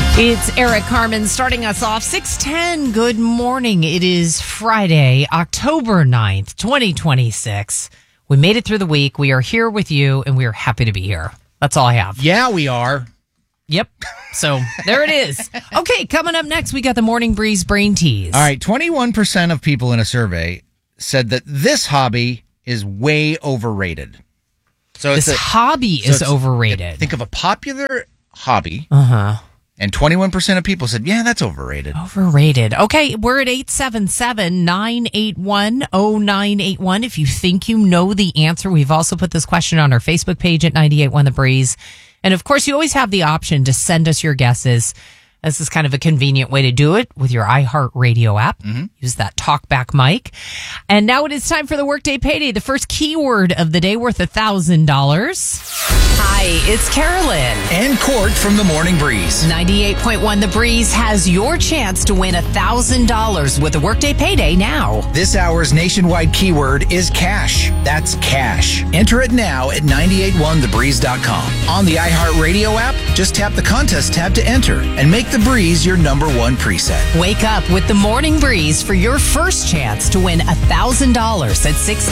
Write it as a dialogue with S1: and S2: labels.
S1: It's Eric Carmen starting us off 6:10. Good morning. It is Friday, October 9th, 2026. We made it through the week. We are here with you, and we are happy to be here. That's all I have.
S2: Yeah, we are.
S1: Yep. So there it is. Okay, coming up next, we got the Morning Breeze Brain Tease.
S2: All right, 21% of people in a survey said that this hobby is way overrated. So
S1: this hobby is overrated.
S2: Think of a popular hobby.
S1: Uh-huh.
S2: And 21% of people said, yeah, that's overrated.
S1: Overrated. Okay, we're at 877-981-0981. If you think you know the answer, we've also put this question on our Facebook page at 98.1 The Breeze. And of course, you always have the option to send us your guesses. This is kind of a convenient way to do it with your iHeartRadio app. Mm-hmm. Use that talkback mic. And now it is time for the Workday Payday, the first keyword of the day worth $1,000. Hi, it's Carolyn.
S3: And Court from the Morning Breeze.
S1: 98.1 The Breeze has your chance to win $1,000 with the Workday Payday now.
S3: This hour's nationwide keyword is cash. That's cash. Enter it now at 981thebreeze.com. On the iHeartRadio app, just tap the contest tab to enter and make The Breeze your number one preset.
S1: Wake up with the Morning Breeze for your first chance to win $1,000 at 6